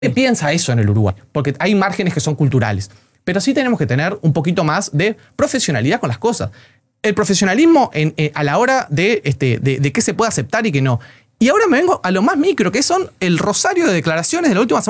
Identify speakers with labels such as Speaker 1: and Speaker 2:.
Speaker 1: piensa eso en el Uruguay, porque hay márgenes que son culturales. Pero sí tenemos que tener un poquito más de profesionalidad con las cosas. El profesionalismo a la hora de qué se puede aceptar y qué no. Y ahora me vengo a lo más micro, que son el rosario de declaraciones de la última semana.